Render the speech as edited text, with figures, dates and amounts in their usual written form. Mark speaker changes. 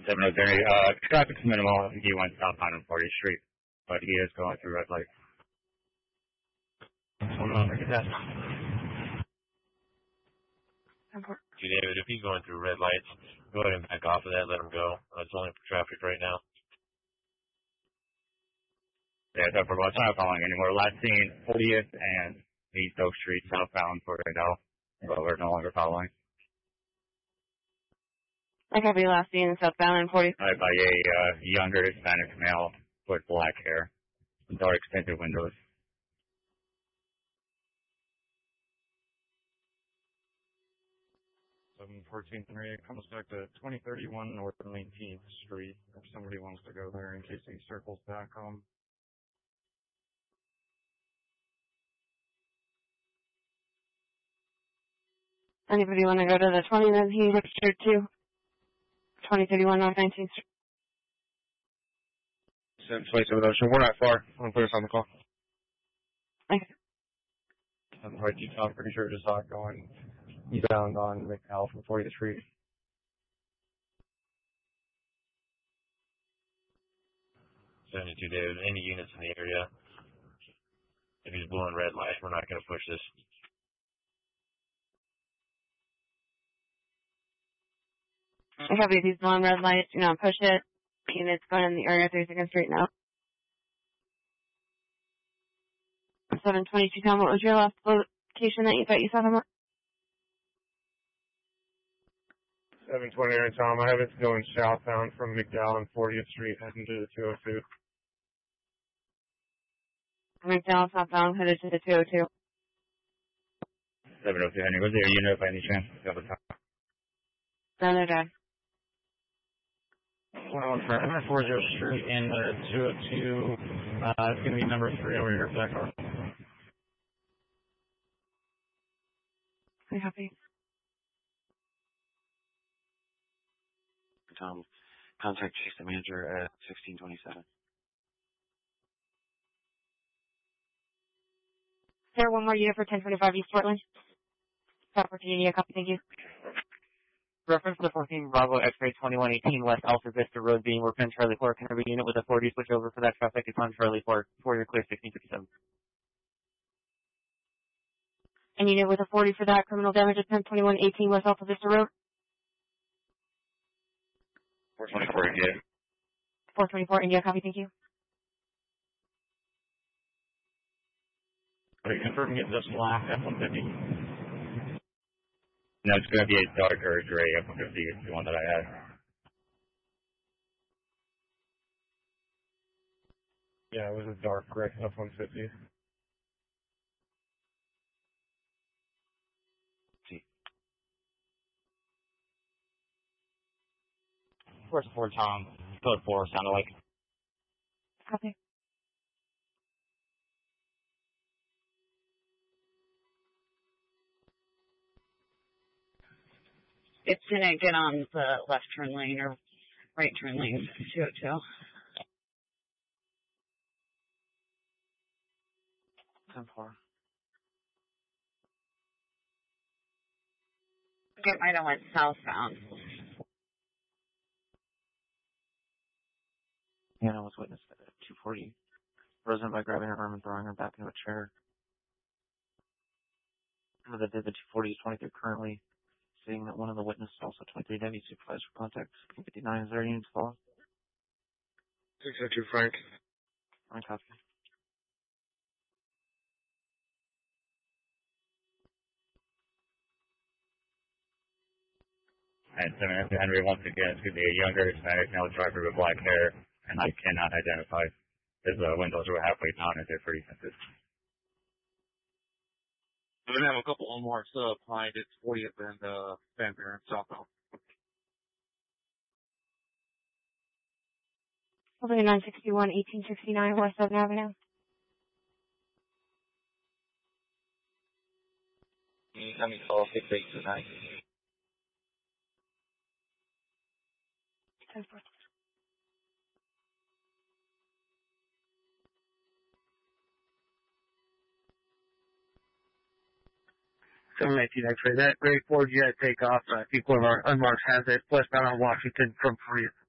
Speaker 1: Traffic's minimal. He went southbound on 40th Street, but he is going through red light. Hold on, look at that.
Speaker 2: David, if he's going through red lights, go ahead and back off of that. Let him go. It's only for traffic right now.
Speaker 1: Yeah, so for us, not following anymore. Last seen 40th and East Oak Street, southbound for Randall. But we're no longer following.
Speaker 3: I copy last seen southbound and 40th.
Speaker 1: By a younger Hispanic male with black hair, dark tinted windows.
Speaker 4: 714-3 comes back to 2031 North 19th Street. If somebody wants to go there in case he circles back home.
Speaker 3: Anybody want to go to the 2019 Richard 2? 2031 North 19th Street.
Speaker 5: Same place over there, so we're not far. I'm going to put us on the call.
Speaker 3: Okay.
Speaker 4: I'm pretty sure just saw it going eastbound on McAllen from 40th Street.
Speaker 2: $72, David. Any units in the area? If he's blowing red light, we're not going to push this.
Speaker 3: I copy these blowing red lights. Do not push it. Units going in the area 32nd Street now. 722 Tom, what was your last location that you thought you saw him at?
Speaker 5: 729 Tom, I have it going southbound from McDowell and 40th Street heading to the 202.
Speaker 3: McDowell southbound headed to the 202.
Speaker 1: 702 Henry, was there a unit by any chance?
Speaker 3: No, they're dead.
Speaker 4: Well, for M40 Street in the 202, it's going to be number 3 over here, back off.
Speaker 3: I copy.
Speaker 6: Tom, contact Chase the manager at 1627.
Speaker 3: Sir, one more unit for 1025 East Portland. Property, a copy, thank you.
Speaker 7: Reference to the 14 Bravo X-ray 2118 West Alta Vista Road being worked on Charlie 4. Can every unit with a 40 switch over for that traffic? It's on Charlie 4. For your clear 1657.
Speaker 3: And unit with a 40 for that criminal damage at 102118 West Alta Vista Road.
Speaker 1: 424 India.
Speaker 3: 424 India, copy, thank you.
Speaker 4: Are you confirming it just black F-150?
Speaker 1: No, it's going to be a darker gray F-150. It's the one that I had.
Speaker 5: Yeah, it was a dark gray F-150.
Speaker 1: Where's the 4 Tom? Code 4 sounded like.
Speaker 3: Copy.
Speaker 8: It's gonna get on the left turn lane or right turn lane, 202.
Speaker 6: 10-4.
Speaker 8: It might have went southbound.
Speaker 6: Hannah was witnessed at 240. Frozen by grabbing her arm and throwing her back into a chair. Remember that did the 240 is 23 currently. Seeing that one of the witnesses also 23 deputy supervisor for contact. 59 is there units follow?
Speaker 5: 602 Frank.
Speaker 6: Frank copy.
Speaker 1: And 702 Henry, once again, it's going to be a younger Hispanic male driver with black hair, and I cannot identify. His windows were halfway down and they're pretty sensitive.
Speaker 9: We're going to have a couple on marks applied. It's 40th and Van Buren southbound.
Speaker 3: Over 961, 1869 West 7th Avenue.
Speaker 9: Incoming call 6829.
Speaker 3: 10-4.
Speaker 7: X-ray. That grade 4 jet takeoff, people of our unmarked has it westbound on Washington from 40th.